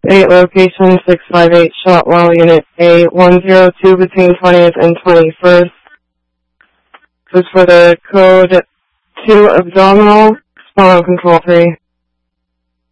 8 location 658 Shotwell Unit A102 between 20th and 21st. This is for the code 2 abdominal, spinal control 3.